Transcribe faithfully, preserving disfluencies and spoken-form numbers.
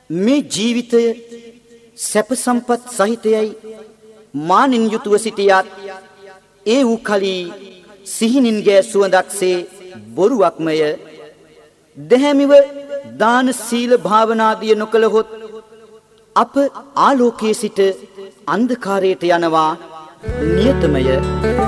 මේ ජීවිතය සැප සම්පත් සහිතයයි මානින් යුතුව සිටියත් ඒ වූ කලී සිහිනින්ගේ සුවඳක්සේ බොරුවක්මය. දැහැමිව දාන සීල භාවනාදිය නොකළහොත් අප ආලෝකයේ සිට අන්ධකාරයට යනවා නියතමය.